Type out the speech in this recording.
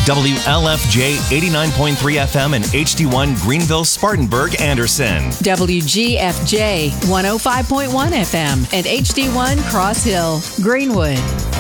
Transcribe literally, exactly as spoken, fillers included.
W L F J eighty-nine point three F M and H D one Greenville, Spartanburg, Anderson. W G F J one oh five point one F M and H D one Cross Hill, Greenwood.